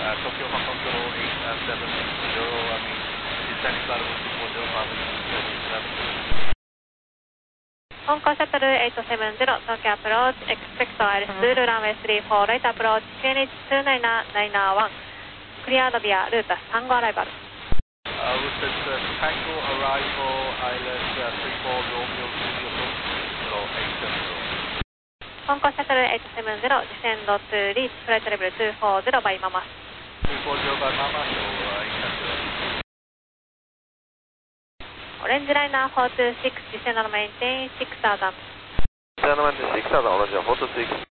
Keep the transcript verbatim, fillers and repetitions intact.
Tokyo Hong Kong Control eight seven zero, I mean, descending flight level two four zero, Bravo two seven seven. 香港シャトルはちセブンゼロ、東京アプローチ、エクスペクトアイルスツール、ランウェイスリーフォー、ライトアプローチ、キューエイチツーナインナインワン、クリアードビア、ルータス、タンゴアライバル。 Uh, Route Tango Arrival Island uh, three four Romeo City approach control eight seven zero. 香港シャトルはちセブンゼロ、ディセンドトゥーリーチ、フライトレベルツーフォーゼロバイママス。 two four zero by Mama, so uh, eight seven zero. オレンジライナーフォーツーシックス、ディセンドのメインテインシックスアウト。 ディセンドメインテインシックスアウト、同じよ、フォーツーシックス。